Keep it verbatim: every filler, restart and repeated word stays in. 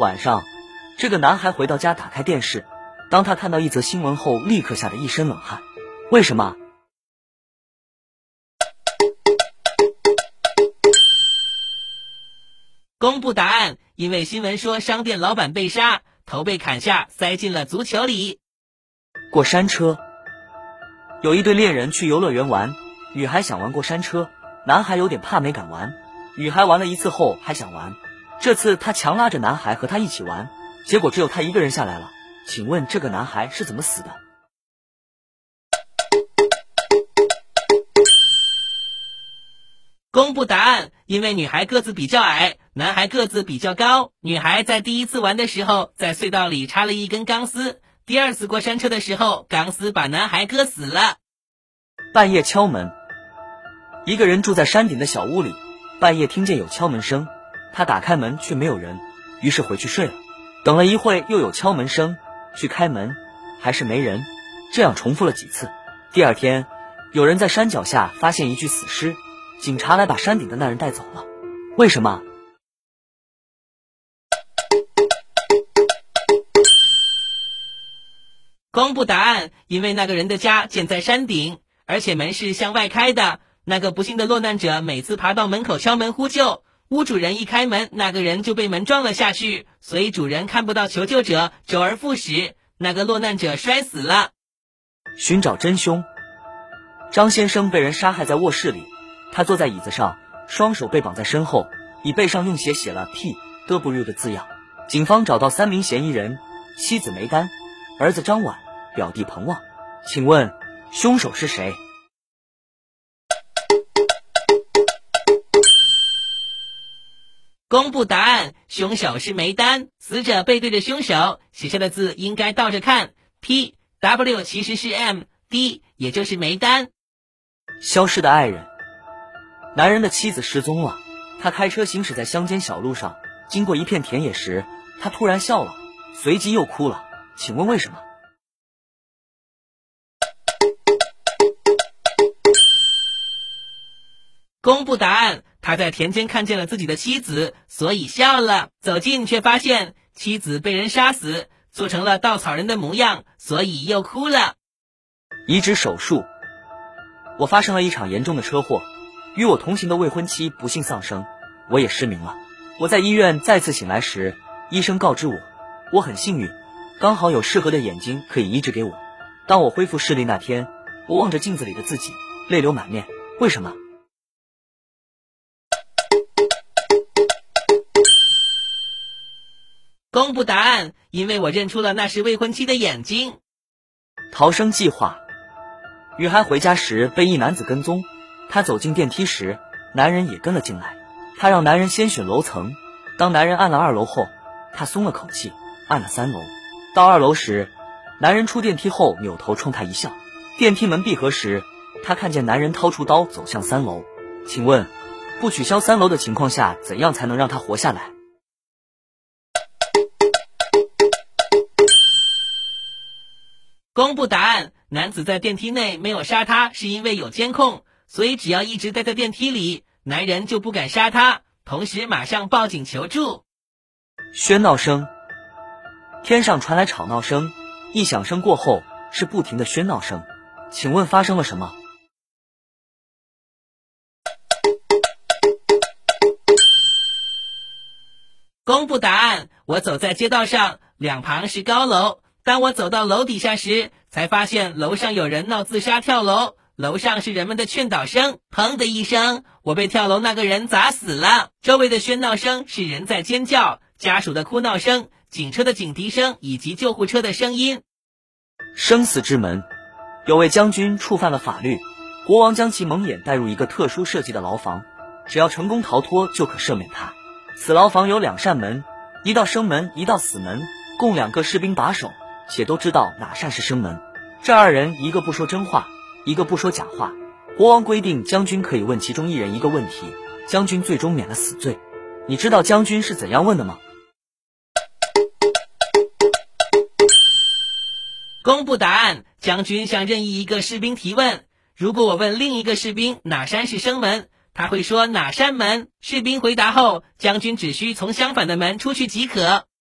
晚上，这个男孩回到家，打开电视，当他看到一则新闻后，立刻吓得一身冷汗。为什么？ 公布答案，因为新闻说商店老板被杀，头被砍下，塞进了足球里。 过山车。有一对恋人去游乐园玩，女孩想玩过山车，男孩有点怕没敢玩。女孩玩了一次后还想玩，这次她强拉着男孩和她一起玩，结果只有他一个人下来了。请问这个男孩是怎么死的？ 公布答案，因为女孩个子比较矮，男孩个子比较高。女孩在第一次玩的时候，在隧道里插了一根钢丝，第二次过山车的时候，钢丝把男孩割死了。 半夜敲门。一个人住在山顶的小屋里，半夜听见有敲门声，他打开门却没有人，于是回去睡了。等了一会又有敲门声，去开门还是没人，这样重复了几次。第二天，有人在山脚下发现一具死尸，警察来把山顶的那人带走了。为什么？ 公布答案，因为那个人的家建在山顶，而且门是向外开的。那个不幸的落难者每次爬到门口敲门呼救，屋主人一开门，那个人就被门撞了下去，所以主人看不到求救者，周而复始，那个落难者摔死了。 寻找真凶。张先生被人杀害在卧室里，他坐在椅子上，双手被绑在身后，椅背上用血写了 P W 的字样。警方找到三名嫌疑人，妻子梅丹，儿子张婉，表弟彭旺。请问凶手是谁？ 公布答案，凶手是梅丹，死者背对着凶手，写下的字应该倒着看 ，P W 其实是 M，D 也就是梅丹。 消失的爱人。男人的妻子失踪了，他开车行驶在乡间小路上，经过一片田野时，他突然笑了，随即又哭了，请问为什么？ 公布答案，他在田间看见了自己的妻子，所以笑了。走近却发现妻子被人杀死，做成了稻草人的模样，所以又哭了。 移植手术。我发生了一场严重的车祸，与我同行的未婚妻不幸丧生，我也失明了。我在医院再次醒来时，医生告知我，我很幸运，刚好有适合的眼睛可以移植给我。当我恢复视力那天，我望着镜子里的自己，泪流满面。为什么？ 公布答案，因为我认出了那是未婚妻的眼睛。 逃生计划。女孩回家时被一男子跟踪，她走进电梯时，男人也跟了进来。她让男人先选楼层，当男人按了二楼后，她松了口气，按了三楼。到二楼时，男人出电梯后扭头冲她一笑。电梯门闭合时，她看见男人掏出刀走向三楼。请问，不取消三楼的情况下，怎样才能让他活下来？ 公布答案，男子在电梯内没有杀他，是因为有监控，所以只要一直待在电梯里，男人就不敢杀他，同时马上报警求助。 喧闹声。天上传来吵闹声，一响声过后是不停的喧闹声，请问发生了什么？ 公布答案，我走在街道上，两旁是高楼。当我走到楼底下时，才发现楼上有人闹自杀跳楼，楼上是人们的劝导声，砰的一声，我被跳楼那个人砸死了。周围的喧闹声是人在尖叫，家属的哭闹声，警车的警笛声以及救护车的声音。 生死之门。有位将军触犯了法律，国王将其蒙眼带入一个特殊设计的牢房，只要成功逃脱就可赦免他。此牢房有两扇门，一道生门，一道死门，共两个士兵把守，且都知道哪扇是生门。这二人一个不说真话，一个不说假话。国王规定将军可以问其中一人一个问题，将军最终免了死罪。你知道将军是怎样问的吗？ 公布答案，将军向任意一个士兵提问，如果我问另一个士兵哪扇是生门，他会说哪扇门，士兵回答后，将军只需从相反的门出去即可。